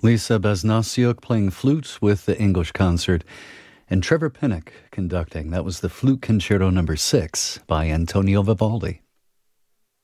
Lisa Basnasiuk playing flute with the English concert, and Trevor Pinnock conducting. That was the Flute Concerto No. 6 by Antonio Vivaldi.